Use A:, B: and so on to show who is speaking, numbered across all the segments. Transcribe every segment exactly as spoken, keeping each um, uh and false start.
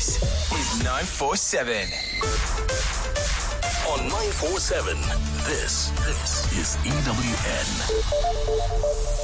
A: This is nine four seven.
B: On nine four seven, this, this is E W N.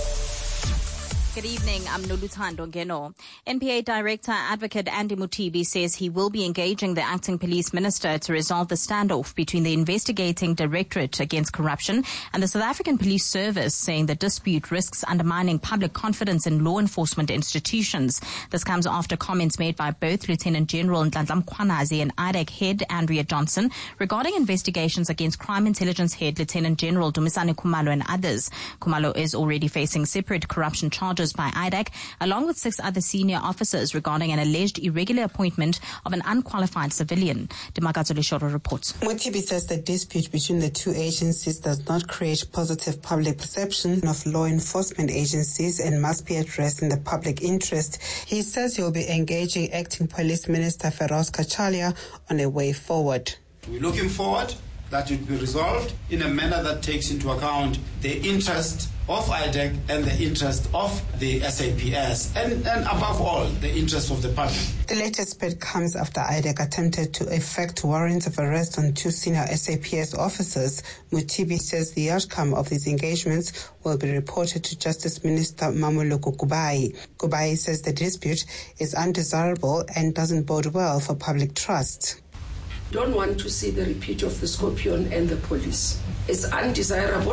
C: Good evening, I'm Noluthando Ngeno. N P A Director Advocate Andy Mothibi says he will be engaging the acting police minister to resolve the standoff between the investigating Directorate Against Corruption and the South African Police Service, saying the dispute risks undermining public confidence in law enforcement institutions. This comes after comments made by both Lieutenant General Nhlanhla Mkhwanazi and I D E C head Andrea Johnson regarding investigations against Crime Intelligence head Lieutenant General Dumisani Khumalo and others. Khumalo is already facing separate corruption charges by I D E C, along with six other senior officers regarding an alleged irregular appointment of an unqualified civilian. Demakatso Leshoro reports.
D: Mothibi says the dispute between the two agencies does not create positive public perception of law enforcement agencies and must be addressed in the public interest. He says he will be engaging Acting Police Minister Feroz Kachalia on a way forward.
E: We're looking forward that it will be resolved in a manner that takes into account the interest of I D E C and the interest of the S A P S and, and above all, the interest of the public.
D: The latest bid comes after I D E C attempted to effect warrants of arrest on two senior S A P S officers. Mothibi says the outcome of these engagements will be reported to Justice Minister Mamoloko Kubai. Kubai says the dispute is undesirable and doesn't bode well for public trust.
F: Don't want to see the repeat of the Scorpion and the police. It's undesirable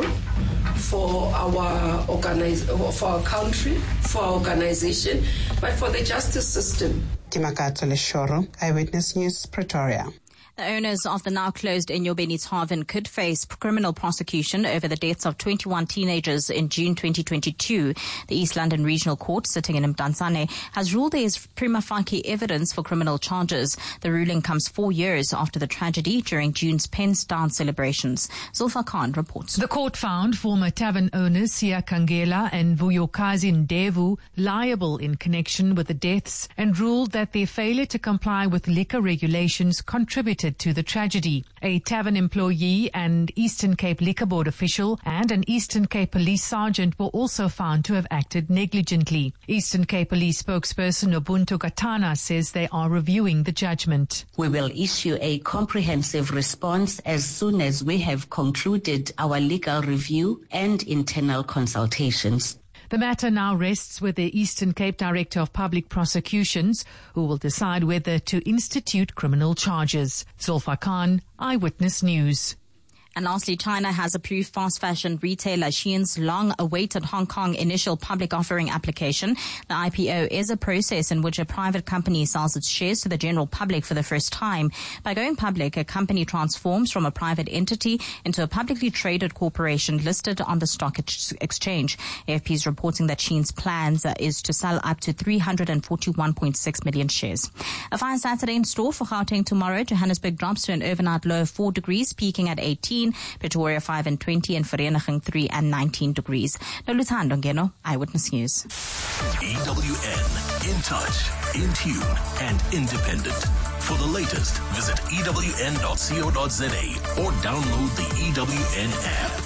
F: for our organize, for our country, for our organization, but for the justice system.
D: Demakatso Leshoro, Eyewitness News, Pretoria.
C: The owners of the now-closed Enyobeni Tavern could face criminal prosecution over the deaths of twenty-one teenagers in June twenty twenty-two. The East London Regional Court, sitting in Mdantsane, has ruled there is prima facie evidence for criminal charges. The ruling comes four years after the tragedy during June's Pence Dance celebrations. Zulfa Khan reports.
G: The court found former tavern owners Siya Kangela and Vuyokazi Ndevu liable in connection with the deaths and ruled that their failure to comply with liquor regulations contributed to the tragedy. A tavern employee, an Eastern Cape Liquor Board official and an Eastern Cape Police sergeant were also found to have acted negligently. Eastern Cape Police spokesperson Ubuntu Katana says they are reviewing the judgment.
H: We will issue a comprehensive response as soon as we have concluded our legal review and internal consultations.
G: The matter now rests with the Eastern Cape Director of Public Prosecutions, who will decide whether to institute criminal charges. Zulfa Khan, Eyewitness News.
C: And lastly, China has approved fast fashion retailer Shein's long-awaited Hong Kong initial public offering application. The I P O is a process in which a private company sells its shares to the general public for the first time. By going public, a company transforms from a private entity into a publicly traded corporation listed on the stock ex- exchange. A F P is reporting that Shein's plans uh, is to sell up to three hundred forty-one point six million shares. A fine Saturday in store for Gauteng tomorrow. Johannesburg drops to an overnight low of four degrees, peaking at eighteen. Pretoria five and twenty, and Vereeniging three and nineteen degrees. Noluthando Ngeno, Eyewitness News.
B: E W N, in touch, in tune, and independent. For the latest, visit E W N dot co dot za or download the E W N app.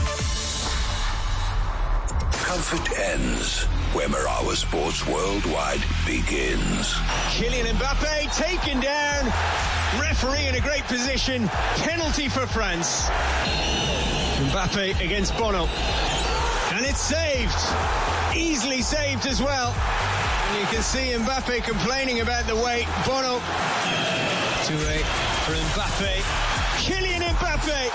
B: Comfort ends where Marawa Sports Worldwide begins.
I: Kylian Mbappe taken down. Referee in a great position. Penalty for France. Mbappe against Bono. And it's saved. Easily saved as well. And you can see Mbappe complaining about the weight. Bono. Touré for Mbappe. Kylian Mbappe.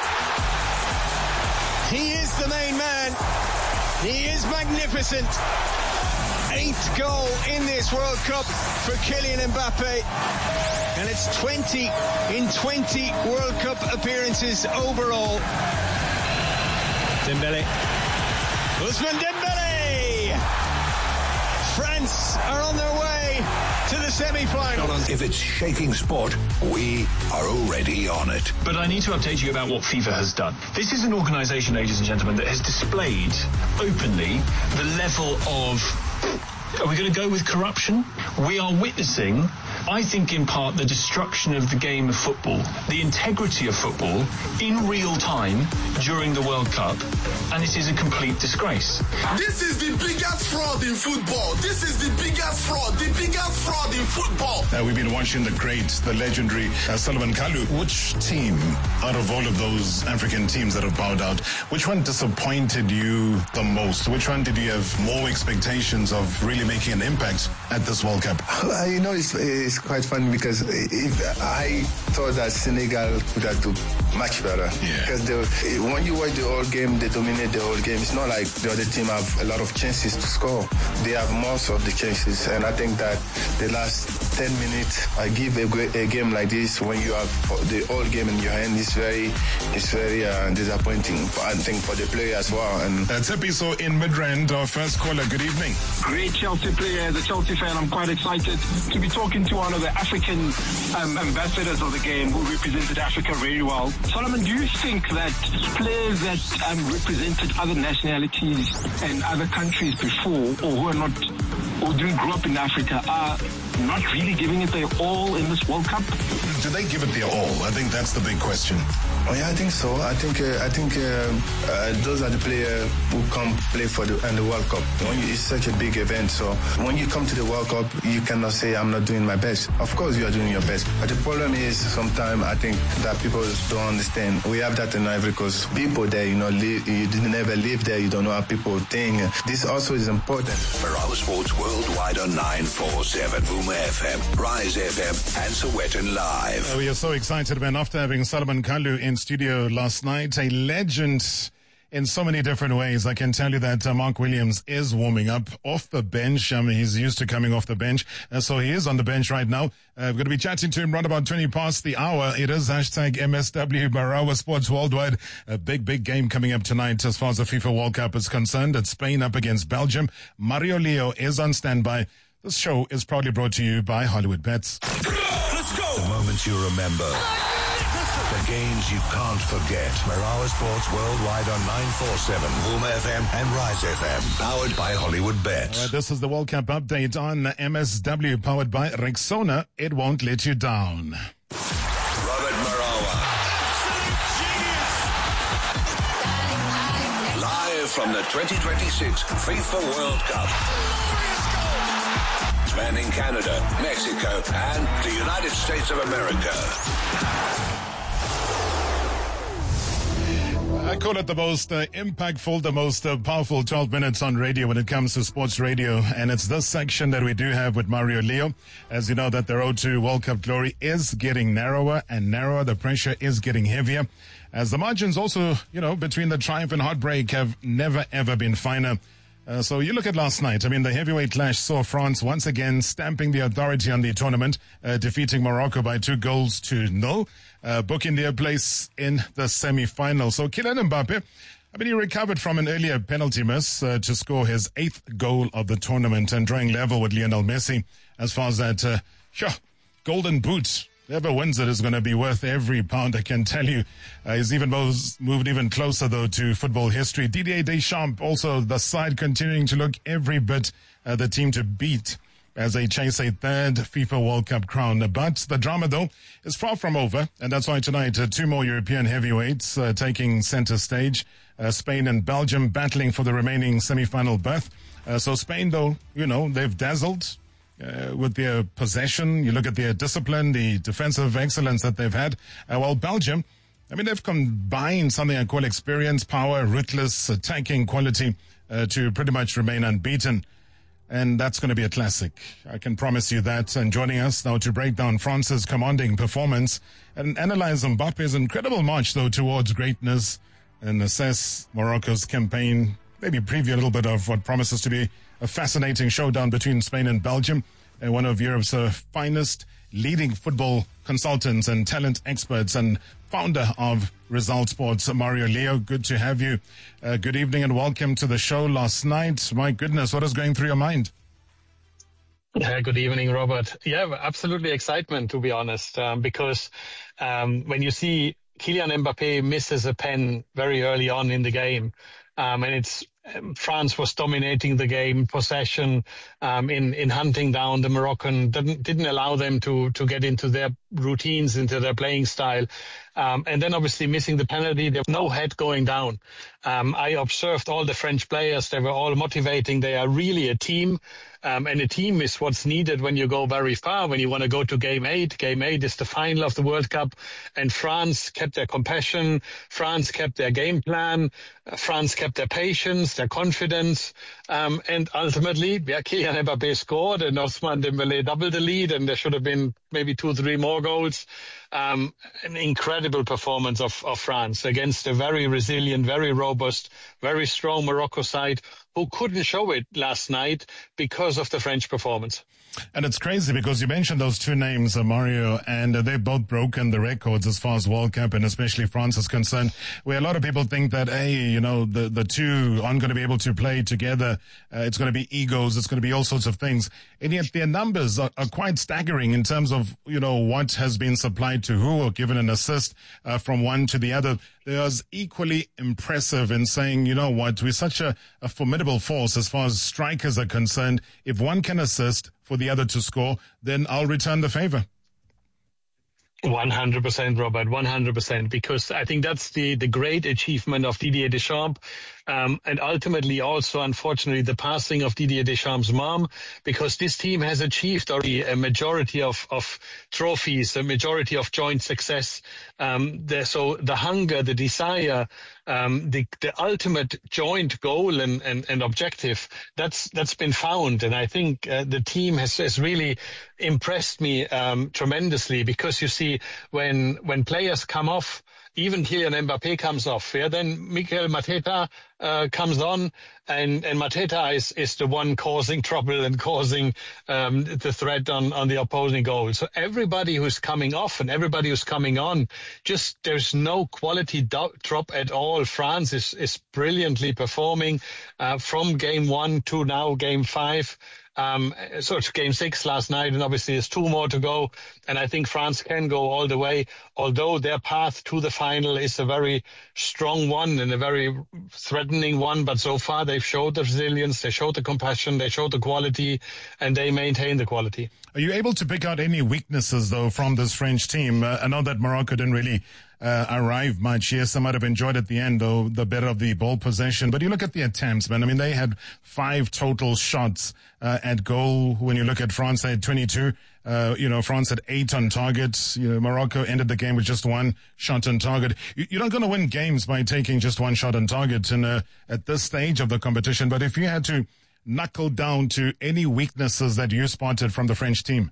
I: He is the main man. He is magnificent. Eighth goal in this World Cup for Kylian Mbappe. And it's twenty in twenty World Cup appearances overall. Dembele. Ousmane Dembele! France are on their way to the semi-final.
B: If it's shaking sport, we are already on it.
J: But I need to update you about what FIFA has done. This is an organisation, ladies and gentlemen, that has displayed openly the level of... Are we going to go with corruption? We are witnessing I think in part the destruction of the game of football, the integrity of football in real time during the World Cup, and it is a complete disgrace.
K: This is the biggest fraud in football. This is the biggest fraud, the biggest fraud in football.
L: Uh, we've been watching the great, the legendary uh, Solomon Kalu. Which team out of all of those African teams that have bowed out, which one disappointed you the most? Which one did you have more expectations of really making an impact at this World Cup?
M: Uh, you know, it's, it's quite funny because if I thought that Senegal could have done much better.
L: Yeah.
M: Because they, when you watch the whole game, they dominate the whole game. It's not like the other team have a lot of chances to score. They have most of the chances. And I think that the last ten minutes, I give a, a game like this when you have the whole game in your hand, it's very, it's very uh, disappointing, I think, for the player as well. And
L: uh, Tsepiso in Midrand, our first caller. Good evening.
N: Great Chelsea player. As a Chelsea fan, I'm quite excited to be talking to one of the African um, ambassadors of the game who represented Africa very well. Solomon, do you think that players that um, represented other nationalities and other countries before, or who are not, or didn't grow up in Africa, are not really giving it their all in this World Cup?
L: Do they give it their all? I think that's the big question.
M: Oh yeah, I think so. I think uh, I think uh, uh, those are the players who come play for the, and the World Cup. When you, it's such a big event, so when you come to the World Cup, you cannot say I'm not doing my best. Of course, you are doing your best, but the problem is sometimes I think that people don't understand. We have that in Ivory Coast. People there, you know, live, you didn't never live there. You don't know how people think. This also is important.
B: Marawa Sports Worldwide on nine four seven, Vuma F M, Rise F M, and Sowetan Live.
L: Uh, we are so excited, man, after having Solomon Kalu in studio last night, a legend in so many different ways. I can tell you that uh, Mark Williams is warming up off the bench. I mean, he's used to coming off the bench, uh, so he is on the bench right now. Uh, we're going to be chatting to him right about twenty past the hour. It is hashtag M S W Marawa Sports Worldwide. A big, big game coming up tonight as far as the FIFA World Cup is concerned. It's Spain up against Belgium. Mario Leo is on standby. This show is proudly brought to you by Hollywood Bets.
B: Let's go! The moments you remember. The games you can't forget. Marawa Sports Worldwide on nine four seven, Vuma F M and Rise F M. Powered by Hollywood Bets.
L: All right, this is the World Cup update on M S W, powered by Rexona. It won't let you down.
B: Robert Marawa. Live from the twenty twenty-six FIFA World Cup. Spanning Canada, Mexico, and the United States of America.
L: I call it the most uh, impactful, the most uh, powerful twelve minutes on radio when it comes to sports radio. And it's this section that we do have with Mario Leo. As you know, that the road to World Cup glory is getting narrower and narrower. The pressure is getting heavier. As the margins also, you know, between the triumph and heartbreak have never, ever been finer. Uh, so you look at last night. I mean, the heavyweight clash saw France once again stamping the authority on the tournament, uh, defeating Morocco by two goals to nil, uh, booking their place in the semi-final. So Kylian Mbappe, I mean, he recovered from an earlier penalty miss uh, to score his eighth goal of the tournament and drawing level with Lionel Messi as far as that, uh, sure, golden boot. Whoever wins it is going to be worth every pound, I can tell you. Uh, he's even moved even closer, though, to football history. Didier Deschamps, also the side continuing to look every bit uh, the team to beat as they chase a third FIFA World Cup crown. But the drama, though, is far from over. And that's why tonight, uh, two more European heavyweights uh, taking center stage. Uh, Spain and Belgium battling for the remaining semi-final berth. Uh, so Spain, though, you know, they've dazzled. Uh, with their possession, you look at their discipline, the defensive excellence that they've had. Uh, while Belgium, I mean, they've combined something I call experience, power, ruthless attacking quality uh, to pretty much remain unbeaten. And that's going to be a classic. I can promise you that. And joining us now to break down France's commanding performance and analyze Mbappe's incredible march, though, towards greatness and assess Morocco's campaign, maybe preview a little bit of what promises to be a fascinating showdown between Spain and Belgium, and one of Europe's uh, finest leading football consultants and talent experts and founder of Result Sports, Mario Leo. Good to have you. Uh, good evening and welcome to the show last night. My goodness, what is going through your mind?
O: Yeah, good evening, Robert. Yeah, absolutely excitement, to be honest, um, because um, when you see Kylian Mbappe misses a pen very early on in the game, Um, and it's um, France was dominating the game, possession, um, in, in hunting down the Moroccan, didn't, didn't allow them to, to get into their routines, into their playing style. Um, and then obviously missing the penalty, there was no head going down. Um, I observed all the French players, they were all motivating. They are really a team. Um, and a team is what's needed when you go very far, when you want to go to game eight. Game eight is the final of the World Cup. And France kept their compassion. France kept their game plan. Uh, France kept their patience, their confidence. Um, and ultimately, yeah, Kylian Mbappé scored and Ousmane Dembélé doubled the lead. And there should have been maybe two, three more goals. Um, an incredible performance of, of France against a very resilient, very robust, very strong Morocco side who couldn't show it last night because of the French performance.
L: And it's crazy because you mentioned those two names, uh, Mario, and uh, they've both broken the records as far as World Cup and especially France is concerned, where a lot of people think that, hey, you know, the, the two aren't going to be able to play together. Uh, it's going to be egos. It's going to be all sorts of things. And yet their numbers are, are quite staggering in terms of, you know, what has been supplied to who or given an assist uh, from one to the other. They are equally impressive in saying, you know what, we're such a, a formidable force as far as strikers are concerned. If one can assist for the other to score, then I'll return the favor.
O: one hundred percent, Robert, one hundred percent, because I think that's the, the great achievement of Didier Deschamps. Um, and ultimately also, unfortunately, the passing of Didier Deschamps' mom, because this team has achieved already a majority of, of trophies, a majority of joint success. Um, the, so the hunger, the desire, um, the, the ultimate joint goal and, and, and objective, that's that's been found. And I think uh, the team has, has really impressed me um, tremendously, because you see, when when players come off, even Kylian Mbappé comes off, yeah, then Mikel Mateta uh, comes on, and, and Mateta is, is the one causing trouble and causing um, the threat on, on the opposing goal. So everybody who's coming off and everybody who's coming on, just there's no quality do- drop at all. France is, is brilliantly performing uh, from game one to now game five. Um, so it's game six last night, and obviously there's two more to go. And I think France can go all the way, although their path to the final is a very strong one and a very threatening one. But so far they've showed the resilience, they showed the compassion, they showed the quality, and they maintain the quality.
L: Are you able to pick out any weaknesses, though, from this French team? Uh, I know that Morocco didn't really uh, arrive much. Yes, they might have enjoyed at the end, though, the better of the ball possession. But you look at the attempts, man. I mean, they had five total shots uh, at goal. When you look at France, they had twenty-two. Uh, you know, France had eight on target. You know, Morocco ended the game with just one shot on target. You, you're not going to win games by taking just one shot on target in, uh, at this stage of the competition. But if you had to knuckle down to any weaknesses that you spotted from the French team?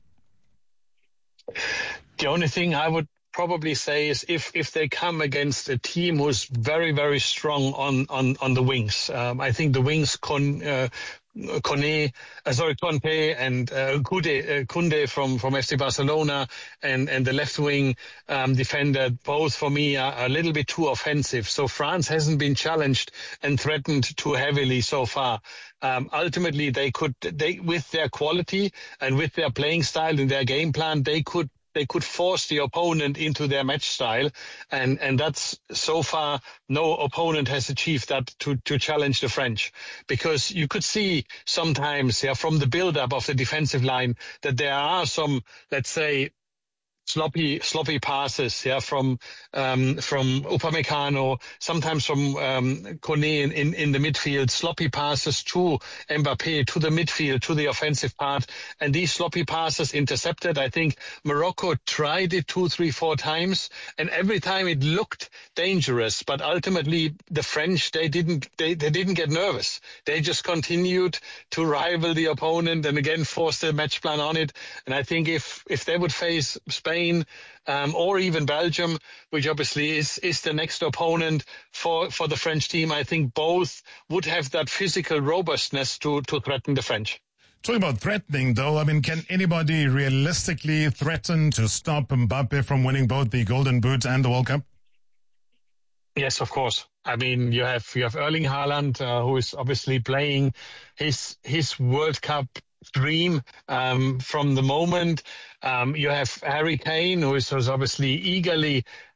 O: The only thing I would probably say is if, if they come against a team who's very, very strong on, on, on the wings. Um, I think the wings con, uh, Kone, uh, sorry, Conte and uh, Kunde, uh, Kunde from, from F C Barcelona and, and the left wing um, defender, both for me are a little bit too offensive. So France hasn't been challenged and threatened too heavily so far. Um, ultimately, they could, they with their quality and with their playing style and their game plan, they could They could force the opponent into their match style, and, and that's so far no opponent has achieved that to, to challenge the French, because you could see sometimes, yeah, from the build-up of the defensive line that there are some, let's say, sloppy, sloppy passes, yeah, from, um, from Upamecano, sometimes from, um, Kone in, in, in the midfield, sloppy passes to Mbappé, to the midfield, to the offensive part. And these sloppy passes intercepted. I think Morocco tried it two, three, four times, and every time it looked dangerous. But ultimately, the French, they didn't, they, they didn't get nervous. They just continued to rival the opponent and again force the match plan on it. And I think if, if they would face Spain, Um, or even Belgium, which obviously is, is the next opponent for, for the French team, I think both would have that physical robustness to, to threaten the French.
L: Talking about threatening, though, I mean, can anybody realistically threaten to stop Mbappe from winning both the Golden Boot and the World Cup?
O: Yes, of course. I mean, you have you have Erling Haaland, uh, who is obviously playing his his World Cup dream um, from the moment. Um, you have Harry Kane, who is, who's obviously eagerly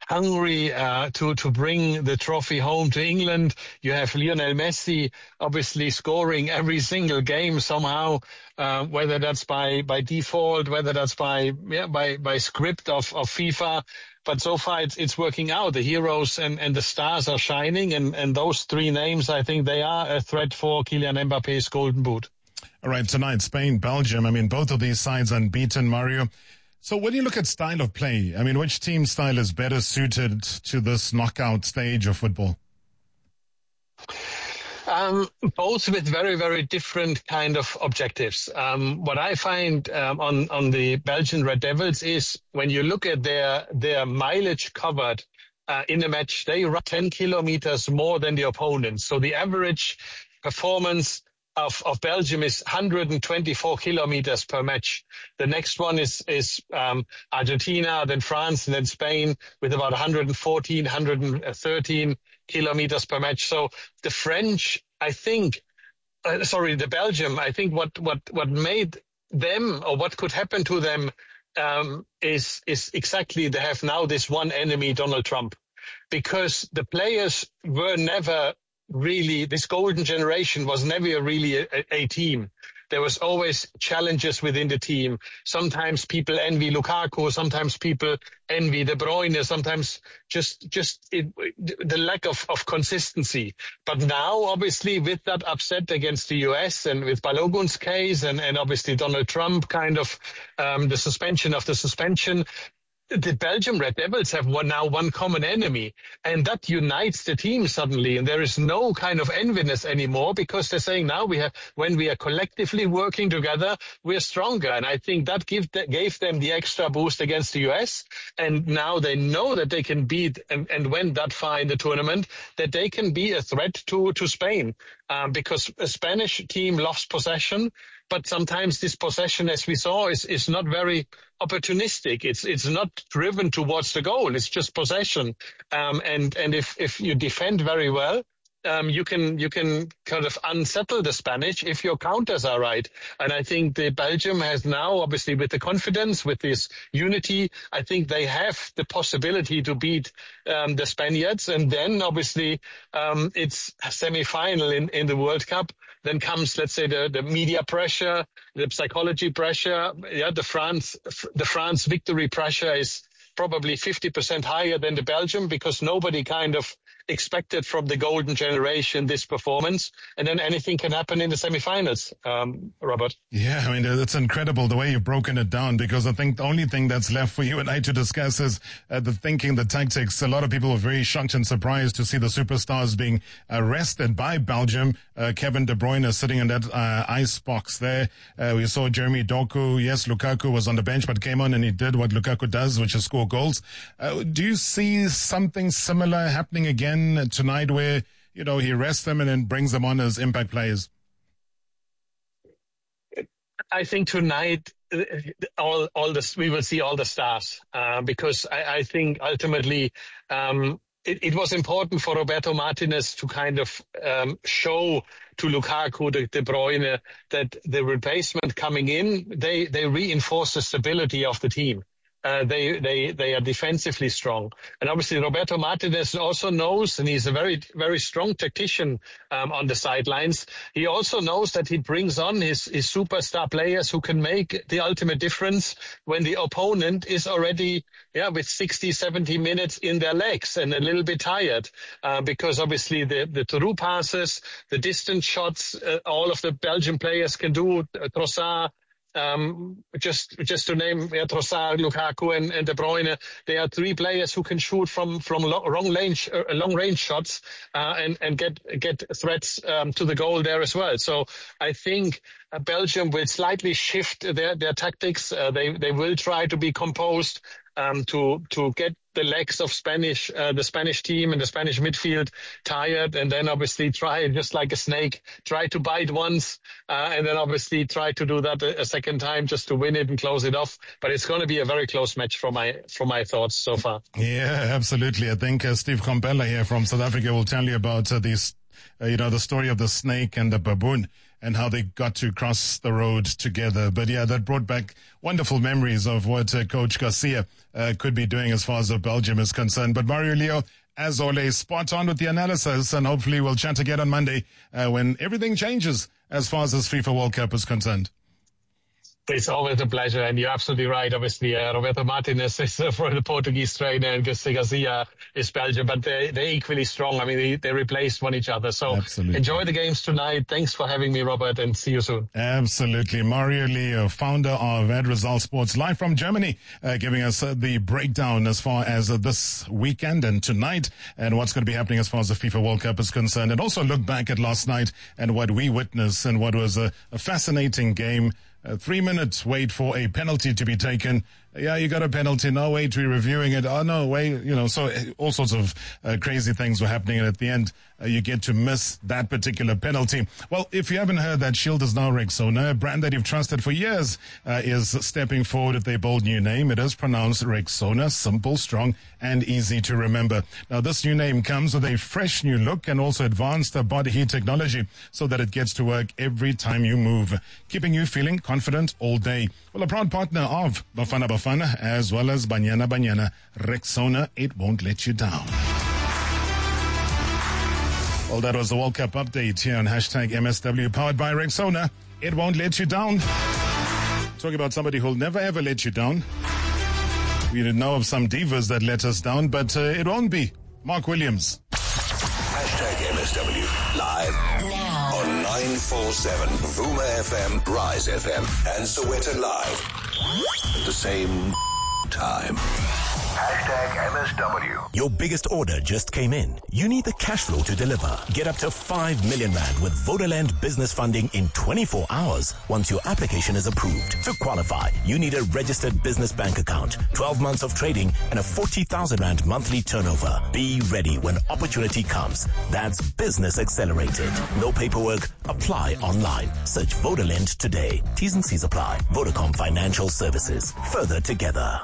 O: hungry uh, to to bring the trophy home to England. You have Lionel Messi obviously scoring every single game somehow, uh, whether that's by by default, whether that's by yeah by by script of of FIFA. But so far it's it's working out. The heroes and and the stars are shining, and and those three names, I think they are a threat for Kylian Mbappe's Golden Boot.
L: All right, tonight Spain, Belgium. I mean, both of these sides unbeaten, Mario. So when you look at style of play, I mean, which team style is better suited to this knockout stage of football?
O: Um, both with very, very different kind of objectives. Um, what I find um, on, on the Belgian Red Devils is when you look at their, their mileage covered uh, in a match, they run ten kilometers more than the opponents. So the average performance Of, of Belgium is one hundred twenty-four kilometers per match. The next one is, is um, Argentina, then France, and then Spain with about one hundred fourteen, one hundred thirteen kilometers per match. So the French, I think, uh, sorry, the Belgium, I think what, what, what made them or what could happen to them um, is, is exactly they have now this one enemy, Donald Trump, because the players were never really, this golden generation was never really a, a team. There was always challenges within the team. Sometimes people envy Lukaku, sometimes people envy De Bruyne, sometimes just just it, the lack of, of consistency. But now, obviously, with that upset against the U S and with Balogun's case and, and obviously Donald Trump kind of um, the suspension of the suspension, the Belgium Red Devils have one, now one common enemy, and that unites the team suddenly. And there is no kind of enviness anymore because they're saying now we have, when we are collectively working together, we're stronger. And I think that give, that gave them the extra boost against the U S. And now they know that they can beat and, and went that far in the tournament, that they can be a threat to, to Spain. Um, because a Spanish team loves possession, but sometimes this possession, as we saw, is, is not very opportunistic. It's it's not driven towards the goal. It's just possession. Um, and and if, if you defend very well, um, you can you can kind of unsettle the Spanish if your counters are right. And I think the Belgium has now, obviously, with the confidence, with this unity, I think they have the possibility to beat um, the Spaniards. And then, obviously, um, it's a semi-final in, in the World Cup. Then comes, let's say, the, the media pressure, the psychology pressure. Yeah, the France the France victory pressure is probably fifty percent higher than the Belgium because nobody kind of expected from the golden generation this performance. And then anything can happen in the semifinals, um, Robert.
L: Yeah, I mean, it's incredible the way you've broken it down, because I think the only thing that's left for you and I to discuss is uh, the thinking, the tactics. A lot of people were very shocked and surprised to see the superstars being arrested by Belgium. Uh, Kevin De Bruyne sitting in that uh, ice box there. Uh, we saw Jeremy Doku. Yes, Lukaku was on the bench, but came on and he did what Lukaku does, which is score goals. Uh, do you see something similar happening again tonight where, you know, he rests them and then brings them on as impact players?
O: I think tonight all all this we will see all the stars uh, because I, I think ultimately um, it, it was important for Roberto Martinez to kind of um, show to Lukaku, De, De Bruyne, that the replacement coming in, they they reinforce the stability of the team. Uh, they, they, they are defensively strong. And obviously Roberto Martinez also knows, and he's a very, very strong tactician, um, on the sidelines. He also knows that he brings on his, his superstar players who can make the ultimate difference when the opponent is already, yeah, with sixty, seventy minutes in their legs and a little bit tired. Uh, because obviously the, the through passes, the distance shots, uh, all of the Belgian players can do. uh, Trossard, Um, just, just to name yeah, Trossard, Lukaku, and, and De Bruyne, they are three players who can shoot from from long, long range, uh, long range shots, uh, and and get get threats um, to the goal there as well. So I think uh, Belgium will slightly shift their their tactics. Uh, they they will try to be composed, um, to to get the legs of Spanish, uh, the Spanish team and the Spanish midfield tired, and then obviously try, just like a snake, try to bite once, uh, and then obviously try to do that a, a second time just to win it and close it off. But it's going to be a very close match from my from my thoughts so far.
L: Yeah, absolutely. I think uh, Steve Kompella here from South Africa will tell you about uh, these, uh, you know, the story of the snake and the baboon. and how they got to cross the road together. But yeah, that brought back wonderful memories of what uh, Coach Garcia uh, could be doing as far as Belgium is concerned. But Mario Leo, as always, spot on with the analysis, and hopefully we'll chat again on Monday uh, when everything changes as far as this FIFA World Cup is concerned.
O: It's always a pleasure, and you're absolutely right. Obviously, uh, Roberto Martinez is uh, for the Portuguese trainer, and Garcia is Belgium, but they, they're equally strong. I mean, they, they replaced one each other. So absolutely. Enjoy the games tonight. Thanks for having me, Robert, and see you soon.
L: Absolutely. Mario Leo, founder of Ad Result Sports, live from Germany, uh, giving us uh, the breakdown as far as uh, this weekend and tonight and what's going to be happening as far as the FIFA World Cup is concerned, and also look back at last night and what we witnessed and what was a, a fascinating game. A three minutes wait for a penalty to be taken. Yeah, you got a penalty. No, wait, we're reviewing it. Oh, no, wait, you know, so all sorts of uh, crazy things were happening. And at the end, uh, you get to miss that particular penalty. Well, if you haven't heard that, Shield is now Rexona, a brand that you've trusted for years, uh, is stepping forward with a bold new name. It is pronounced Rexona, simple, strong, and easy to remember. Now, this new name comes with a fresh new look and also advanced uh, body heat technology so that it gets to work every time you move, keeping you feeling confident all day. Well, a proud partner of Bafana Bafana as well as Banyana Banyana, Rexona, it won't let you down. Well, that was the World Cup update here on hashtag M S W, powered by Rexona. It won't let you down. Talking about somebody who'll never ever let you down. We didn't know of some divas that let us down, but uh, it won't be. Mark Williams.
B: Hashtag M S W, live now on nine forty-seven, Vuma F M, Rise F M, and Soweto Live. At the same time. Hashtag M S W.
P: Your biggest order just came in. You need the cash flow to deliver. Get up to five million rand with Vodaland business funding in twenty-four hours once your application is approved. To qualify, you need a registered business bank account, twelve months of trading, and a forty thousand rand monthly turnover. Be ready when opportunity comes. That's Business Accelerated. No paperwork. Apply online. Search Vodaland today. T's and C's apply. Vodacom Financial Services. Further together.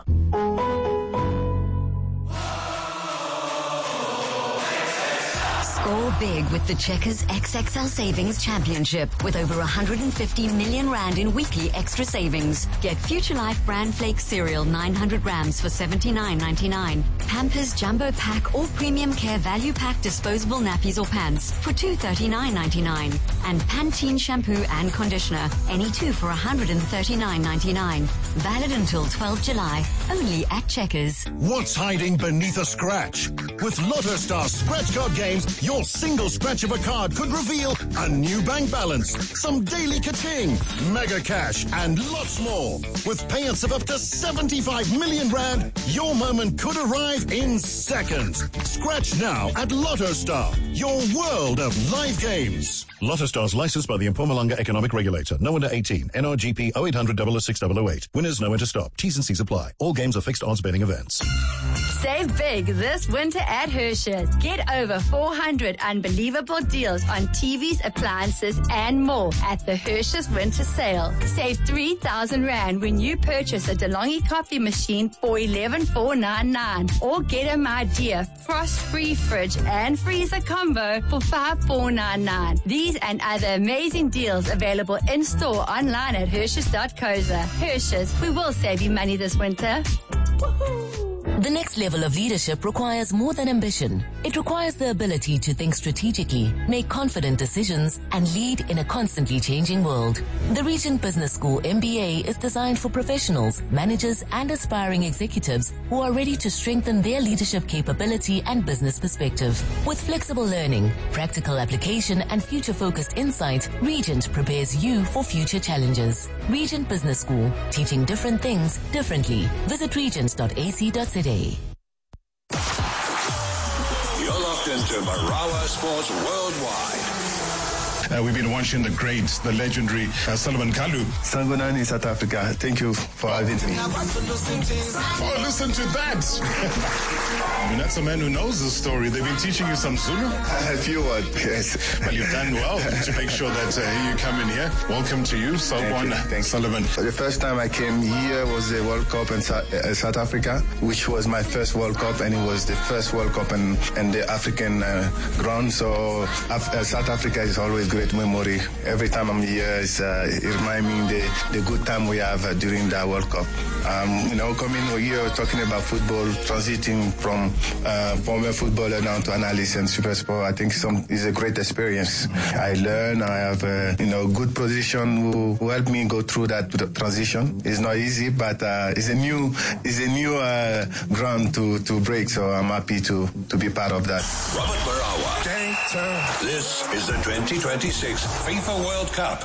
Q: Score big with the Checkers X X L Savings Championship with over one hundred fifty million rand in weekly extra savings. Get Future Life Bran Flake cereal nine hundred grams for seventy-nine ninety-nine. Pampers Jumbo Pack or Premium Care Value Pack disposable nappies or pants for two thirty-nine ninety-nine. And Pantene shampoo and conditioner, any two for one hundred thirty-nine ninety-nine. Valid until twelfth July, only at Checkers.
R: What's hiding beneath a scratch? With Lotto Star scratch card games, your single scratch of a card could reveal a new bank balance, some daily ka-ching, mega cash, and lots more. With payouts of up to seventy-five million rand, your moment could arrive in seconds. Scratch now at Lotto Star, your world of live games.
S: Lotto Star's licensed by the Mpumalanga Economic Regulator. No under eighteen. N R G P oh eight hundred, double oh six, double oh eight. Winners know when to stop. T's and C's apply. All games are fixed odds betting events.
T: Save big this winter at Hershey's. Get over four hundred unbelievable deals on T Vs, appliances, and more at the Hershey's Winter Sale. Save three thousand rand when you purchase a DeLonghi coffee machine for eleven thousand four hundred ninety-nine. Or get a My Dear frost-free fridge and freezer combo for five thousand four hundred ninety-nine. These and other amazing deals available in-store online at Hershey's dot co za. Hershey's, we will save you money this winter. Woohoo!
U: The next level of leadership requires more than ambition. It requires the ability to think strategically, make confident decisions, and lead in a constantly changing world. The Regent Business School M B A is designed for professionals, managers, and aspiring executives who are ready to strengthen their leadership capability and business perspective. With flexible learning, practical application, and future-focused insight, Regent prepares you for future challenges. Regent Business School, teaching different things differently. Visit regent dot a c dot z a.
B: You're locked into Marawa Sports Worldwide.
L: Uh, we've been watching the great, the legendary uh, Solomon Kalu.
M: Sangonani, South Africa. Thank you for having me.
L: Oh, listen to that. I mean, that's a man who knows the story. They've been teaching you some Zulu?
M: A few words, yes.
L: Well, you've done well to make sure that uh, you come in here. Welcome to you, Solomon Solomon.
M: The first time I came here was the World Cup in uh, South Africa, which was my first World Cup, and it was the first World Cup in, in the African uh, ground. So Af- uh, South Africa is always good great memory. Every time I'm here, it's, uh, it reminds me the, the good time we have uh, during the World Cup. Um, you know, coming here talking about football, transiting from uh, former footballer down to analyst and super sport, I think some is a great experience. I learn, I have a you know good position who, who helped me go through that transition. It's not easy, but uh, it's a new it's a new uh, ground to, to break. So I'm happy to to be part of that.
B: Robert Marawa. This is the twenty twenty-six FIFA World Cup.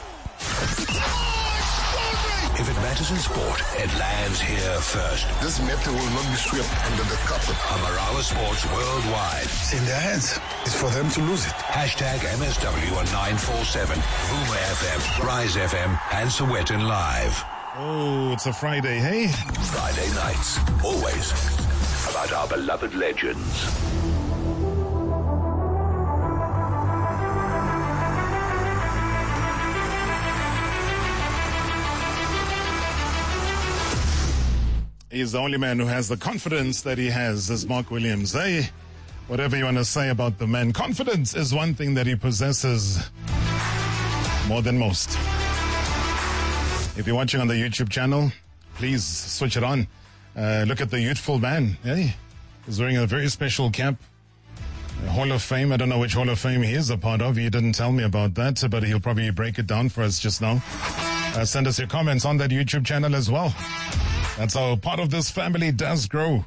B: If it matters in sport, it lands here first.
K: This matter will not be swept under the carpet.
B: Amarawa Sports Worldwide.
K: It's in their hands. It's for them to lose it.
B: Hashtag M S W on nine four seven, Vuma F M, Rise F M, and Sowetan Live.
L: Oh, it's a Friday, hey?
B: Friday nights, always about our beloved legends.
L: He's the only man who has the confidence that he has, is Mark Williams. Hey, whatever you want to say about the man, confidence is one thing that he possesses more than most. If you're watching on the YouTube channel, please switch it on. Uh, look at the youthful man. Hey, he's wearing a very special cap. A Hall of Fame. I don't know which Hall of Fame he is a part of. He didn't tell me about that, but he'll probably break it down for us just now. Uh, send us your comments on that YouTube channel as well. That's how part of this family does grow.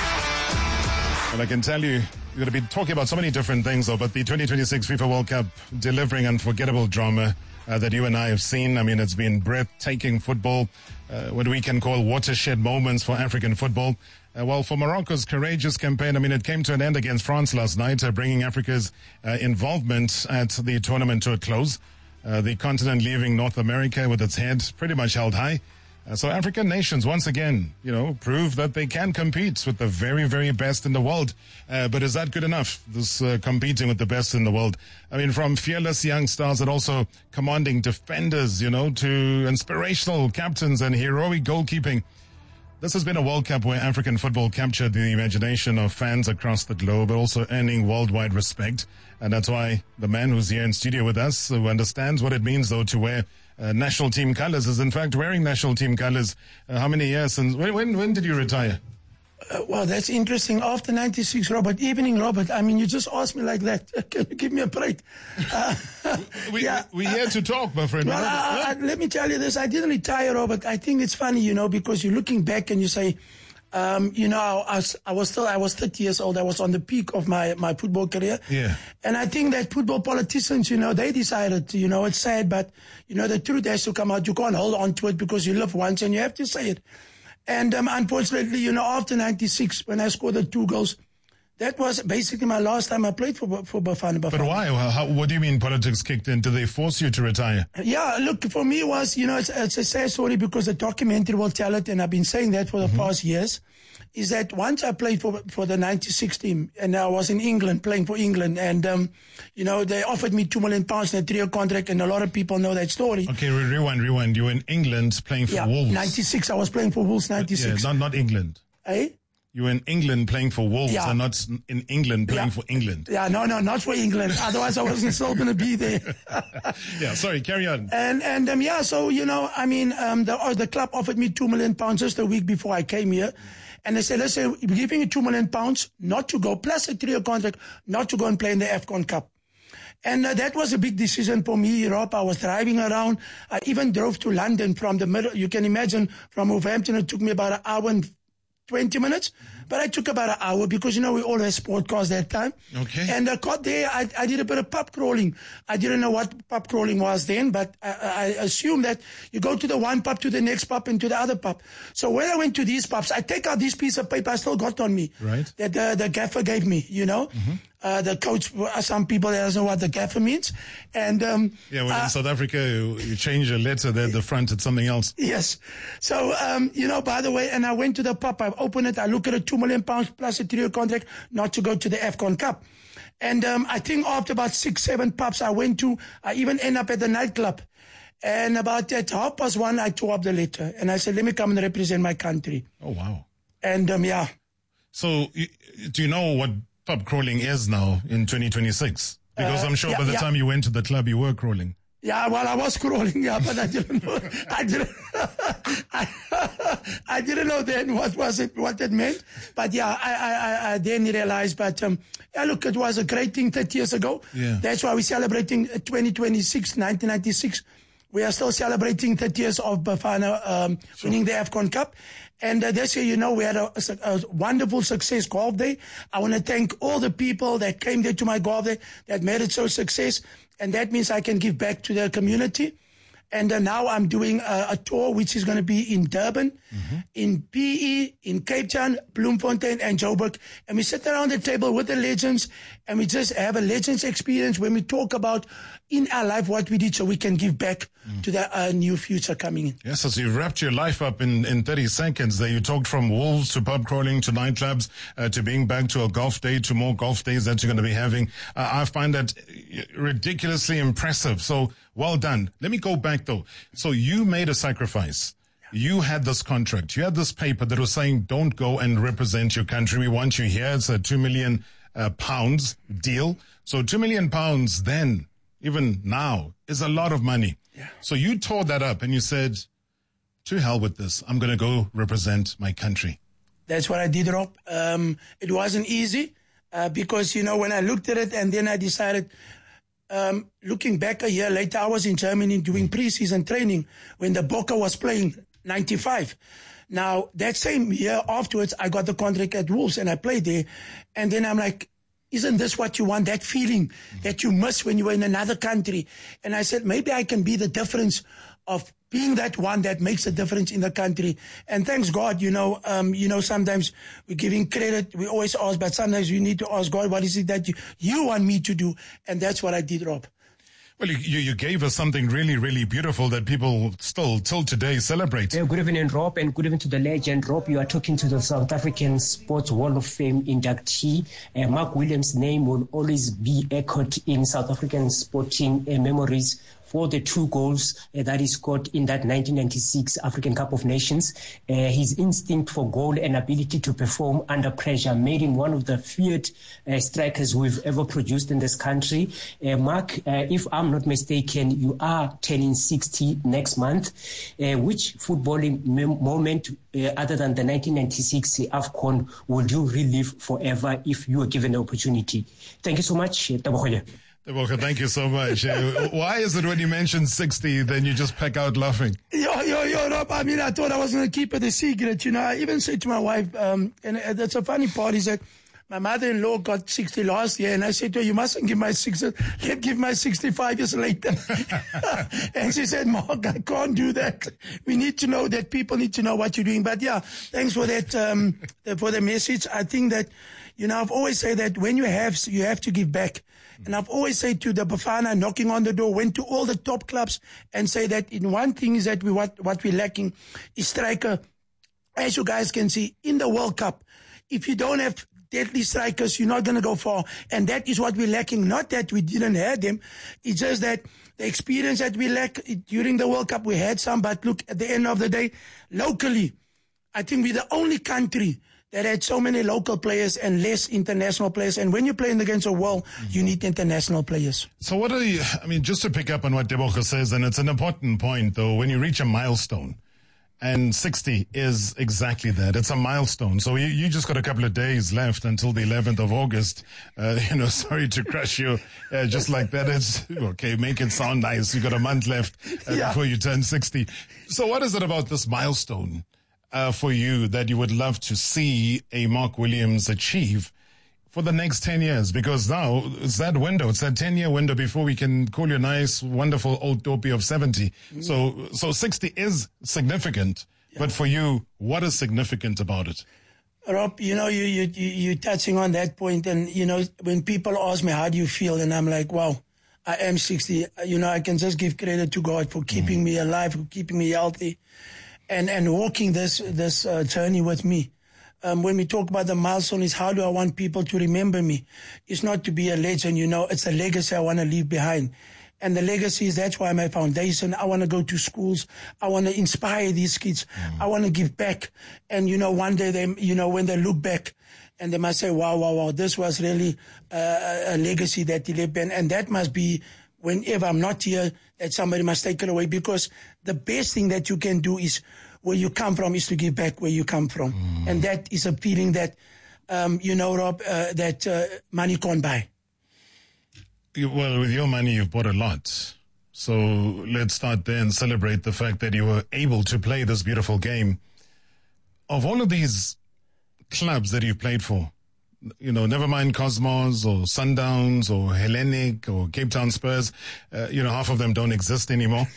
L: And I can tell you, we're going to be talking about so many different things, though, but the twenty twenty-six FIFA World Cup delivering unforgettable drama uh, that you and I have seen. I mean, it's been breathtaking football, uh, what we can call watershed moments for African football. Uh, well, for Morocco's courageous campaign, I mean, it came to an end against France last night, uh, bringing Africa's uh, involvement at the tournament to a close. Uh, the continent leaving North America with its head pretty much held high. Uh, so African nations, once again, you know, prove that they can compete with the very, very best in the world. Uh, but is that good enough, this uh, competing with the best in the world? I mean, from fearless young stars and also commanding defenders, you know, to inspirational captains and heroic goalkeeping. This has been a World Cup where African football captured the imagination of fans across the globe, but also earning worldwide respect. And that's why the man who's here in studio with us, who understands what it means, though, to wear uh, national team colors, is in fact wearing national team colors. Uh, how many years since? When, when, when did you retire?
A: Uh, well, that's interesting. After ninety-six, Robert. Evening, Robert. I mean, you just asked me like that. Can you give me a break? Uh,
L: we,
A: yeah.
L: we, we're here to talk, my friend.
A: Well, I, I, let me tell you this. I didn't retire, Robert. I think it's funny, you know, because you're looking back and you say, um, you know, I was, I was still, I was thirty years old. I was on the peak of my, my football career.
L: Yeah.
A: And I think that football politicians, you know, they decided, you know, it's sad, but, you know, the truth has to come out. You can't hold on to it because you live once and you have to say it. And um, unfortunately, you know, after ninety-six, when I scored the two goals, that was basically my last time I played for for Bafana Bafana.
L: But why? How, what do you mean politics kicked in? Did they force you to retire?
A: Yeah, look, for me, it was, you know, it's, it's a sad story because the documentary will tell it, and I've been saying that for the mm-hmm. past years, is that once I played for for the ninety-six team, and I was in England, playing for England, and, um, you know, they offered me two million pounds in a three-year contract, and a lot of people know that story.
L: Okay, rewind, rewind. You were in England playing for
A: yeah,
L: Wolves.
A: ninety-six, I was playing for Wolves, ninety-six.
L: Yeah, not, not England.
A: Eh?
L: You were in England playing for Wolves yeah. and not in England playing
A: yeah.
L: for England.
A: Yeah, no, no, not for England. Otherwise, I wasn't still going to be there.
L: yeah, sorry, carry on.
A: And, and um, yeah, so, you know, I mean, um, the, uh, the club offered me two million pounds just a week before I came here. And they said, let's say, we're giving you two million pounds not to go, plus a three-year contract, not to go and play in the AFCON Cup. And uh, that was a big decision for me, Europe. I was driving around. I even drove to London from the middle. You can imagine, from Wolverhampton, it took me about an hour and twenty minutes, but I took about an hour because, you know, we all had sport cars that time.
L: Okay.
A: And I got there, I, I did a bit of pub crawling. I didn't know what pub crawling was then, but I, I assumed that you go to the one pub, to the next pub, and to the other pub. So when I went to these pubs, I take out this piece of paper I still got on me.
L: Right.
A: That the, the gaffer gave me, you know. Mm-hmm. Uh, the coach, some people that doesn't know what the gaffer means. And, um,
L: yeah, well,
A: uh,
L: in South Africa, you, you change a letter there at the front, it's something else.
A: Yes. So, um, you know, by the way, and I went to the pub, I opened it, I look at it, two million pounds plus a three-year contract, not to go to the AFCON Cup. And, um, I think after about six, seven pubs I went to, I even end up at the nightclub. And about at half past one, I tore up the letter. And I said, let me come and represent my country.
L: Oh, wow.
A: And, um, yeah.
L: So, do you know what pub crawling is now in twenty twenty-six? Because
A: Uh,
L: I'm sure
A: yeah,
L: by the
A: yeah.
L: time you went to the club, you were crawling.
A: Yeah, well, I was crawling, yeah, but I didn't know. I didn't. I, I didn't know then what was it, what it meant. But yeah, I, I, I then realized. But um, yeah, look, it was a great thing thirty years ago.
L: Yeah.
A: That's why we're celebrating twenty twenty-six, nineteen ninety-six. We are still celebrating thirty years of Bafana um, sure. winning the AFCON Cup. And uh, this year, you know, we had a, a, a wonderful success golf day. I want to thank all the people that came there to my golf day that made it so success. And that means I can give back to the community. And uh, now I'm doing a, a tour which is going to be in Durban, mm-hmm. in P E, in Cape Town, Bloemfontein, and Joburg. And we sit around the table with the legends, and we just have a legends experience when we talk about in our life what we did so we can give back mm. to the uh, new future coming in.
L: Yes, as you've wrapped your life up in, in thirty seconds there, you talked from wolves to pub crawling to nightclubs uh, to being back to a golf day to more golf days that you're going to be having. Uh, I find that ridiculously impressive. So well done. Let me go back though. So you made a sacrifice. You had this contract. You had this paper that was saying don't go and represent your country. We want you here. It's a two million uh, pounds deal. So two million pounds then, even now, is a lot of money. Yeah. So you tore that up and you said, to hell with this. I'm going to go represent my country.
A: That's what I did, Rob. Um, it wasn't easy uh, because, you know, when I looked at it and then I decided, um, looking back a year later, I was in Germany doing preseason training when the Boca was playing ninety-five. Now, that same year afterwards, I got the contract at Wolves and I played there. And then I'm like, isn't this what you want, that feeling that you miss when you were in another country? And I said, maybe I can be the difference of being that one that makes a difference in the country. And thanks God, you know, um, you know, sometimes we're giving credit, we always ask, but sometimes we need to ask God, what is it that you, you want me to do? And that's what I did, Rob.
L: Well, you, you gave us something really, really beautiful that people still, till today, celebrate.
E: Uh, good evening, Rob, and good evening to the legend. Rob, you are talking to the South African Sports Hall of Fame inductee. Uh, Mark Williams' name will always be echoed in South African sporting uh, memories for the two goals uh, that he scored in that nineteen ninety-six African Cup of Nations. Uh, his instinct for goal and ability to perform under pressure made him one of the feared uh, strikers we've ever produced in this country. Uh, Mark, uh, if I'm not mistaken, you are turning sixty next month. Uh, which footballing mem- moment uh, other than the nineteen ninety-six AFCON would you relive forever if you were given the opportunity? Thank you so much, Tabokhole.
L: Thank you so much. Uh, why is it when you mention sixty, then you just peck out laughing?
A: Yo, yo, yo, Rob, I mean, I thought I was going to keep it a secret, you know. I even said to my wife, um, and that's a funny part, is that my mother-in-law got sixty last year, and I said to her, you mustn't give my sixty, let's give my sixty-five years later. And she said, Mark, I can't do that. We need to know that people need to know what you're doing. But yeah, thanks for that, um, for the message. I think that, you know, I've always said that when you have, you have to give back. And I've always said to the Bafana, knocking on the door, went to all the top clubs and say that in one thing is that we what, what we're lacking is striker. As you guys can see, in the World Cup, if you don't have deadly strikers, you're not going to go far. And that is what we're lacking. Not that we didn't have them. It's just that the experience that we lack during the World Cup, we had some. But look, at the end of the day, locally, I think we're the only country that had so many local players and less international players. And when you're playing against a world, mm-hmm. you need international players.
L: So what are you, I mean, just to pick up on what Tebogo says, and it's an important point, though, when you reach a milestone, and sixty is exactly that. It's a milestone. So you, you just got a couple of days left until the eleventh of August. Uh, you know, sorry to crush you uh, just like that. It's okay. Make it sound nice. You got a month left uh, yeah. before you turn sixty. So what is it about this milestone Uh, for you that you would love to see a Mark Williams achieve for the next ten years? Because now it's that window, it's that ten-year window before we can call you a nice, wonderful old dopey of seventy. Mm. So so sixty is significant, yeah. but for you, what is significant about it?
A: Rob, you know, you, you, you, you're touching on that point, and, you know, when people ask me, how do you feel? And I'm like, wow, I am sixty. You know, I can just give credit to God for keeping mm. me alive, for keeping me healthy. And and walking this this uh, journey with me. Um, when we talk about the milestone, is how do I want people to remember me? It's not to be a legend, you know. It's a legacy I want to leave behind. And the legacies, that's why my foundation, I want to go to schools. I want to inspire these kids. Mm. I want to give back. And, you know, one day, they, you know, when they look back and they must say, wow, wow, wow, this was really uh, a legacy that he left. And, and that must be, whenever I'm not here, that somebody must take it away, because the best thing that you can do is where you come from is to give back where you come from. Mm. And that is a feeling that, um, you know, Rob, uh, that uh, money can't buy.
L: Well, with your money, you've bought a lot. So let's start there and celebrate the fact that you were able to play this beautiful game. Of all of these clubs that you've played for, you know, never mind Cosmos or Sundowns or Hellenic or Cape Town Spurs, uh, you know, half of them don't exist anymore.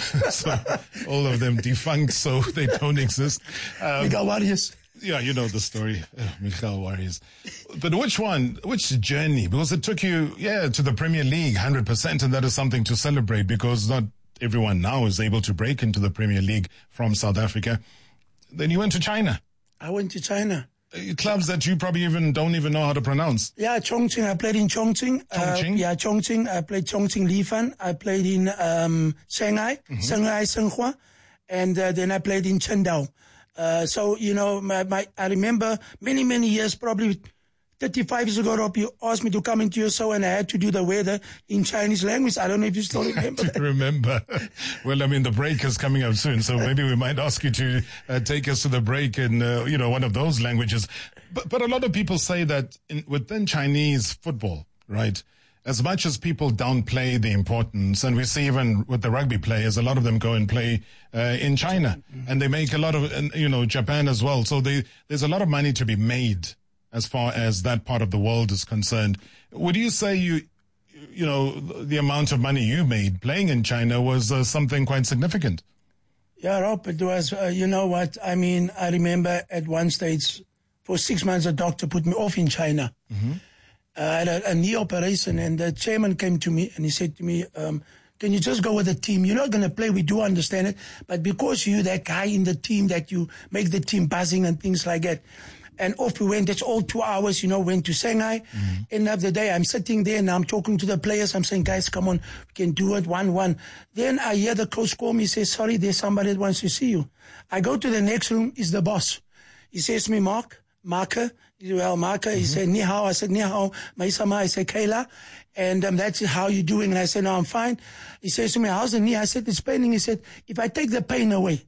L: So all of them defunct, so they don't exist. Um,
A: Miguel Warriors.
L: Yeah, you know the story, uh, Miguel Warriors. But which one, which journey? Because it took you, yeah, to the Premier League, one hundred percent, and that is something to celebrate, because not everyone now is able to break into the Premier League from South Africa. Then you went to China.
A: I went to China.
L: Uh, clubs that you probably even don't even know how to pronounce.
A: Yeah, Chongqing. I played in Chongqing.
L: Chongqing?
A: Uh, yeah, Chongqing. I played Chongqing Lifan. I played in um, Shanghai, mm-hmm. Shanghai Senhua, and uh, then I played in Qingdao. Uh, so, you know, my, my, I remember many, many years, probably thirty-five years ago, Rob, you asked me to come into your show and I had to do the weather in Chinese language. I don't know if you still remember
L: I do
A: that.
L: remember. Well, I mean, the break is coming up soon, so maybe we might ask you to uh, take us to the break in, uh, you know, one of those languages. But, but a lot of people say that in, within Chinese football, right, as much as people downplay the importance, and we see even with the rugby players, a lot of them go and play uh, in China, mm-hmm. and they make a lot of, and, you know, Japan as well. So they, there's a lot of money to be made as far as that part of the world is concerned. Would you say you, you know, the amount of money you made playing in China was uh, something quite significant?
A: Yeah, Rob, it was, uh, you know what, I mean, I remember at one stage, for six months, a doctor put me off in China. Mm-hmm. Uh, I had a, a knee operation, and the chairman came to me and he said to me, um, can you just go with the team? You're not going to play. We do understand it. But because you're that guy in the team that you make the team buzzing and things like that. And off we went. That's all two hours, you know, went to Shanghai. Mm-hmm. End of the day, I'm sitting there and I'm talking to the players. I'm saying, guys, come on, we can do it one one. Then I hear the coach call me, say, sorry, there's somebody that wants to see you. I go to the next room, is the boss. He says to me, Mark, Marker, well, Marker, mm-hmm. He said, Ni hao. I said, Ni hao, Maisama. I said, Kayla. And um, that's how you doing. And I said, no, I'm fine. He says to me, how's the knee? I said, it's paining. He said, if I take the pain away,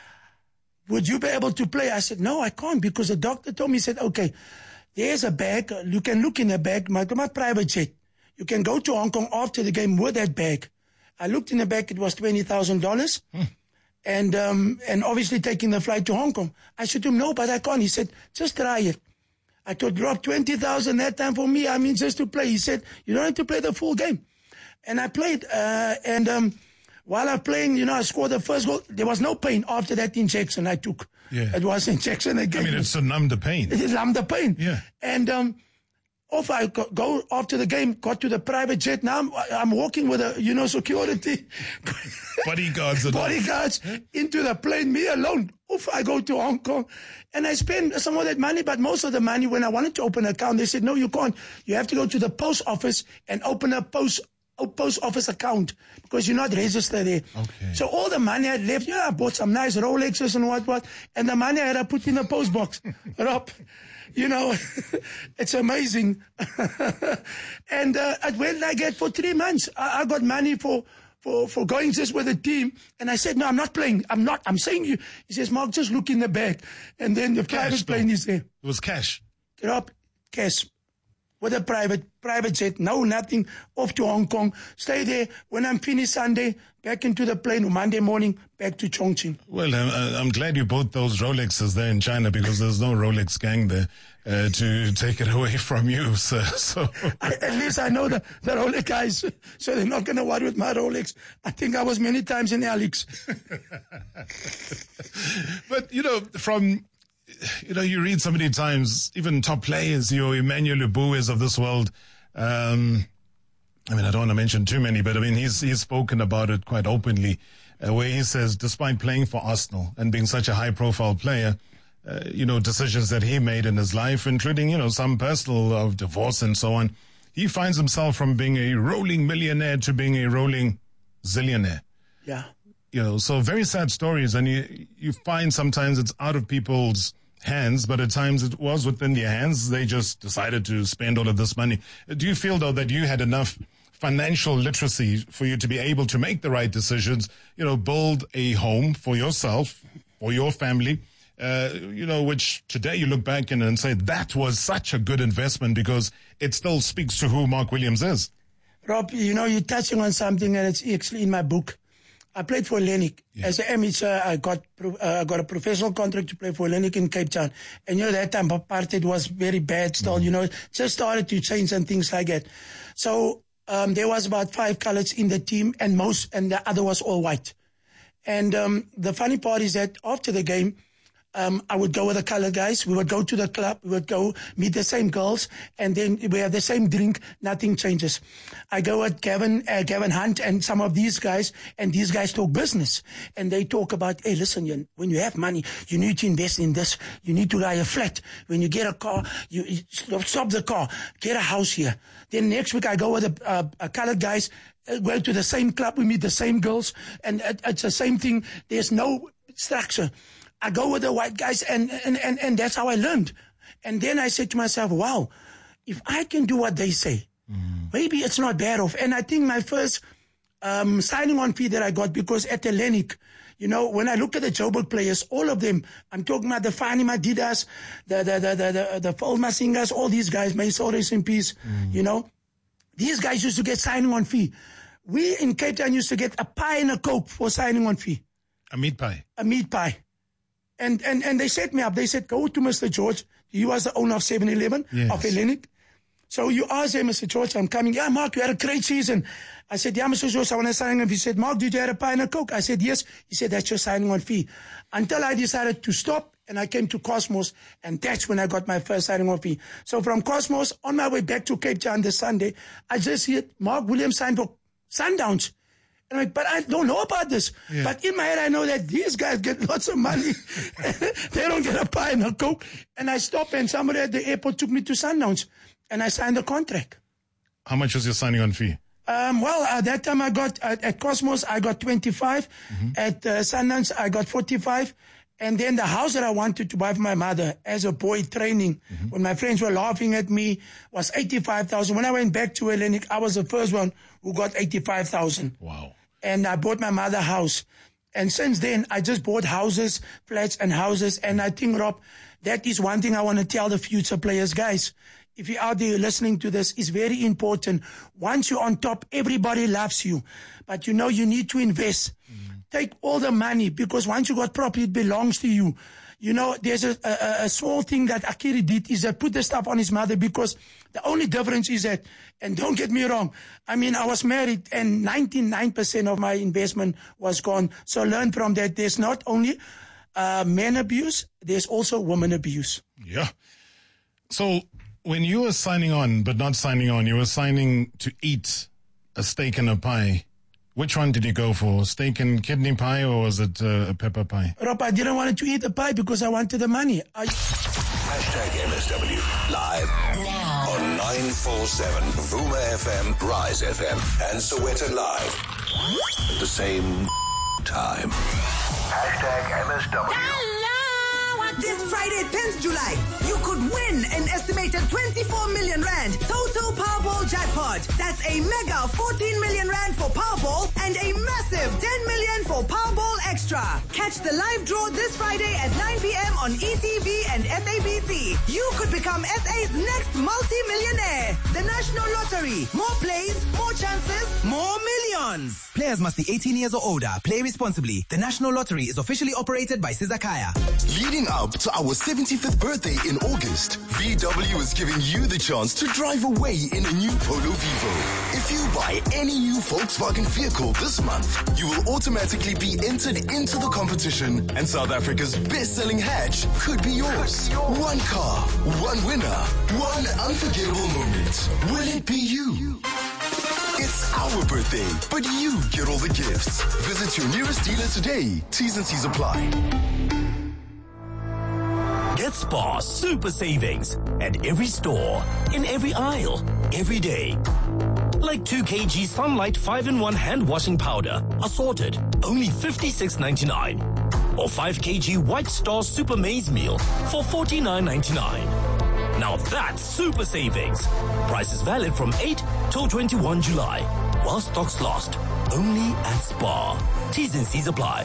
A: would you be able to play? I said, no, I can't, because the doctor told me, he said, okay, there's a bag. You can look in the bag, my, my private jet. You can go to Hong Kong after the game with that bag. I looked in the bag. It was twenty thousand dollars. Hmm. And um, and obviously taking the flight to Hong Kong. I said to him, no, but I can't. He said, just try it. I thought, drop twenty thousand that time for me. I mean, just to play. He said, you don't have to play the full game. And I played. Uh, and um, while I'm playing, you know, I scored the first goal. There was no pain after that injection I took.
L: Yeah.
A: It was injection again.
L: I mean, it's to numb the pain.
A: It numbed the pain.
L: Yeah.
A: And um, off I go after the game, got to the private jet. Now I'm, I'm walking with a, you know, security.
L: Bodyguards.
A: Bodyguards into the plane, me alone. Off I go to Hong Kong. And I spend some of that money, but most of the money, when I wanted to open an account, they said, no, you can't. You have to go to the post office and open a post a post office account, because you're not registered there.
L: Okay.
A: So all the money I left, yeah, I bought some nice Rolexes and what, what, and the money I had I put in the post box. Rob, you know, it's amazing. And uh, I went like that for three months. I, I got money for, for, for going just with the team. And I said, no, I'm not playing. I'm not. I'm saying you. He says, Mark, just look in the bag. And then the
L: Cash,
A: private plane is there.
L: It was cash.
A: Rob, cash. With a private private jet, no, nothing, off to Hong Kong. Stay there. When I'm finished Sunday, back into the plane. Monday morning, back to Chongqing.
L: Well, I'm, I'm glad you bought those Rolexes there in China, because there's no Rolex gang there uh, to take it away from you, sir. So
A: I, at least I know the, the Rolex guys, so they're not going to worry with my Rolex. I think I was many times in Alex.
L: But, you know, from... You know, you read so many times, even top players, your Emmanuel Lubues of this world. Um, I mean, I don't want to mention too many, but I mean, he's he's spoken about it quite openly, uh, where he says, despite playing for Arsenal and being such a high-profile player, uh, you know, decisions that he made in his life, including, you know, some personal of divorce and so on, he finds himself from being a rolling millionaire to being a rolling zillionaire.
A: Yeah.
L: You know, so very sad stories. And you, you find sometimes it's out of people's hands, but at times it was within their hands. They just decided to spend all of this money. Do you feel, though, that you had enough financial literacy for you to be able to make the right decisions, you know, build a home for yourself, for your family, uh, you know, which today you look back and, and say that was such a good investment because it still speaks to who Mark Williams is?
A: Rob, you know, you're touching on something, and it's actually in my book. I played for Hellenic. Yeah. As an amateur, I got uh, got a professional contract to play for Hellenic in Cape Town. And, you know, that time apartheid was very bad still, mm-hmm. you know, just started to change and things like that. So um, there was about five colors in the team, and most, and the other was all white. And um, the funny part is that after the game, Um, I would go with the colored guys. We would go to the club. We would go meet the same girls, and then we have the same drink. Nothing changes. I go with Gavin, uh, Gavin Hunt and some of these guys, and these guys talk business. And they talk about, hey, listen, you, when you have money, you need to invest in this. You need to buy a flat. When you get a car, you, you stop the car. Get a house here. Then next week I go with the uh, uh, colored guys. Uh, go to the same club. We meet the same girls, and it, it's the same thing. There's no structure. I go with the white guys, and, and, and, and that's how I learned. And then I said to myself, wow, if I can do what they say, mm. maybe it's not bad off. And I think my first um, signing on fee that I got, because at Hellenic, you know, when I look at the Joburg players, all of them, I'm talking about the Fani Madidas, the the the the the, the Paul Masingas, all these guys, may soul rest in peace, mm. you know, these guys used to get signing on fee. We in Cape Town used to get a pie and a Coke for signing on fee.
L: A meat pie.
A: A meat pie. And, and and they set me up. They said, go to Mister George. He was the owner of seven eleven, yes. of Hellenic. So you asked him, Mister George, I'm coming. Yeah, Mark, you had a great season. I said, yeah, Mister George, I want to sign on. He said, Mark, did you have a pie and a Coke? I said, yes. He said, that's your signing on fee. Until I decided to stop, and I came to Cosmos, and that's when I got my first signing on fee. So from Cosmos, on my way back to Cape Town this Sunday, I just heard Mark Williams signed for Sundowns. And I'm like, but I don't know about this. Yeah. But in my head, I know that these guys get lots of money. They don't get a pie and a Coke. And I stopped, and somebody at the airport took me to Sundowns, and I signed the contract.
L: How much was your signing on fee?
A: Um, well, at that time I got, at, at Cosmos, I got twenty-five. Mm-hmm. At uh, Sundowns, I got forty-five. And then the house that I wanted to buy for my mother as a boy training, mm-hmm. when my friends were laughing at me, was eighty-five thousand. When I went back to Hellenic, I was the first one who got eighty-five thousand.
L: Wow.
A: And I bought my mother a house. And since then, I just bought houses, flats and houses. And I think, Rob, that is one thing I want to tell the future players. Guys, if you're out there listening to this, it's very important. Once you're on top, everybody loves you. But you know, you need to invest. Mm. Take all the money, because once you got property, it belongs to you. You know, there's a, a, a small thing that Akiri did, is that put the stuff on his mother, because the only difference is that, and don't get me wrong, I mean, I was married and ninety-nine percent of my investment was gone. So learn from that. There's not only uh, men abuse, there's also women abuse.
L: Yeah. So when you were signing on, but not signing on, you were signing to eat a steak and a pie. Which one did you go for? Steak and kidney pie, or was it uh, a pepper pie?
A: Rob, I didn't want to eat the pie because I wanted the money. I...
B: Hashtag M S W live now on nine four seven Vuma F M, Rise F M, and Soweto Live at the same time. Hashtag M S W.
F: This Friday, tenth July, you could win an estimated twenty-four million rand total Powerball jackpot. That's a mega fourteen million rand for Powerball and a massive ten million for Powerball Extra. Catch the live draw this Friday at nine p.m. on E T V and S A B C. You could become S A's next multi-millionaire. The National Lottery. More plays, more chances, more millions.
V: Players must be eighteen years or older. Play responsibly. The National Lottery is officially operated by Sizakaya.
K: Leading up to our seventy-fifth birthday in August, V W is giving you the chance to drive away in a new Polo Vivo. If you buy any new Volkswagen vehicle this month, you will automatically be entered into the competition, and South Africa's best-selling hatch could be yours. One car, one winner, one unforgettable moment. Will it be you? It's our birthday, but you get all the gifts. Visit your nearest dealer today. T's and C's apply.
P: Get Spar super savings at every store, in every aisle, every day. Like two kilograms Sunlight five in one hand washing powder, assorted, only fifty-six ninety-nine. Or five kilograms White Star Super Maize Meal for forty-nine ninety-nine. Now that's super savings. Price is valid from eighth till twenty-first July. While stocks last. Only at Spar. T's and C's apply.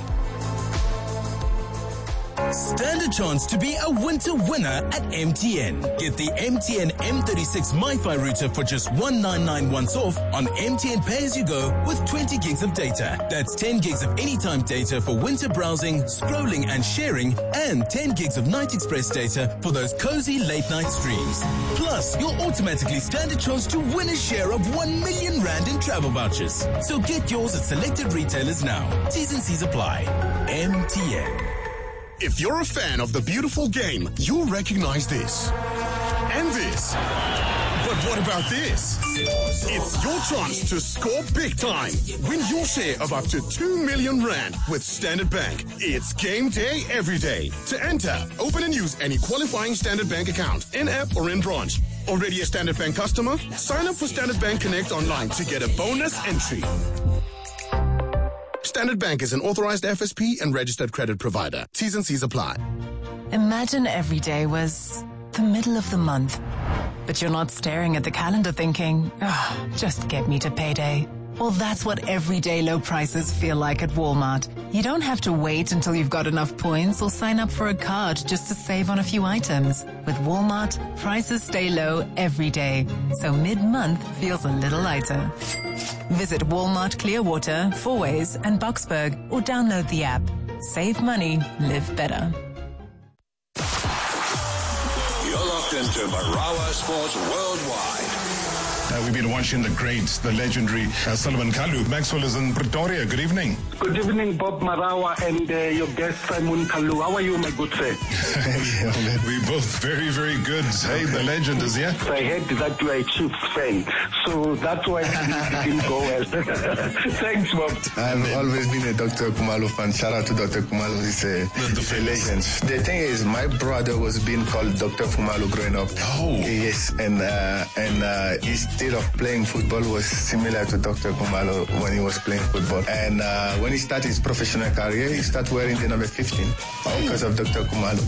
D: Stand a chance to be a winter winner at M T N. Get the M T N M thirty-six MiFi router for just one thousand nine hundred ninety-nine off on M T N Pay As You Go with twenty gigs of data. That's ten gigs of anytime data for winter browsing, scrolling and sharing, and ten gigs of Night Express data for those cozy late night streams. Plus, you'll automatically stand a chance to win a share of one million rand in travel vouchers. So get yours at selected retailers now. T's and C's apply. M T N.
R: If you're a fan of the beautiful game, you'll recognize this. And this. But what about this? It's your chance to score big time. Win your share of up to two million rand with Standard Bank. It's game day every day. To enter, open and use any qualifying Standard Bank account, in-app or in branch. Already a Standard Bank customer? Sign up for Standard Bank Connect online to get a bonus entry. Standard Bank is an authorized F S P and registered credit provider. T's and C's apply.
H: Imagine every day was the middle of the month, but you're not staring at the calendar thinking, oh, just get me to payday. Well, that's what everyday low prices feel like at Walmart. You don't have to wait until you've got enough points or sign up for a card just to save on a few items. With Walmart, prices stay low every day, so mid-month feels a little lighter. Visit Walmart Clearwater, Fourways, and Boxburg or download the app. Save money, live better.
B: You're locked into Marawa Sports Worldwide.
L: Uh, we've been watching the great, the legendary uh, Solomon Kalu. Maxwell is in Pretoria. Good evening.
N: Good evening, Bob Marawa and uh, your guest, Simon Kalu. How are you, my good friend?
L: We're both very, very good. Hey, the legend is here.
N: I heard that you are a Chiefs fan, so that's why it didn't go well. Thanks, Bob.
M: I've always been a Doctor Khumalo fan. Shout out to Doctor Khumalo. He's a, the, the legend. The thing is, my brother was being called Doctor Khumalo growing up.
L: Oh.
M: Yes, and uh, and uh, instead of playing football was similar to Doctor Khumalo when he was playing football. And uh, when he started his professional career, he started wearing the number fifteen oh. because of Doctor Khumalo.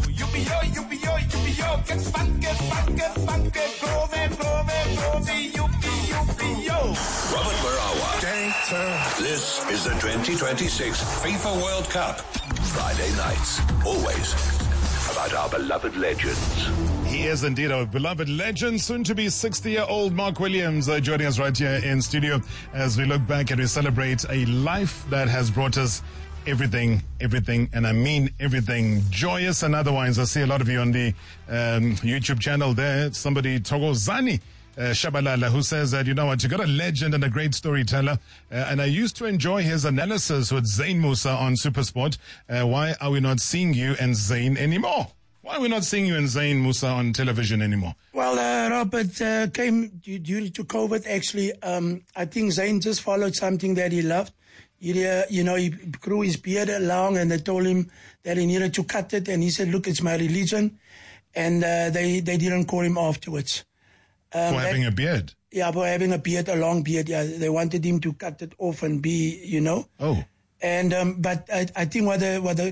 B: Robert Marawa. This is the twenty twenty-six FIFA World Cup. Friday nights, always about our beloved legends.
L: He is indeed our beloved legend, soon to be sixty-year-old Mark Williams, uh, joining us right here in studio as we look back and we celebrate a life that has brought us everything, everything, and I mean everything, joyous and otherwise. I see a lot of you on the um, YouTube channel there. Somebody, Togozani uh, Shabalala, who says that, you know what, you got a legend and a great storyteller, uh, and I used to enjoy his analysis with Zain Musa on Supersport. Uh, why are we not seeing you and Zain anymore? Why are we not seeing you and Zain Musa on television anymore?
A: Well, uh, Robert, uh, came due, due to COVID, actually. Um, I think Zain just followed something that he loved. He, uh, you know, he grew his beard long, and they told him that he needed to cut it, and he said, look, it's my religion. And uh, they, they didn't call him afterwards.
L: Um, for having that, a beard?
A: Yeah, for having a beard, a long beard. Yeah, they wanted him to cut it off and be, you know.
L: Oh.
A: And um, but I, I think what the what the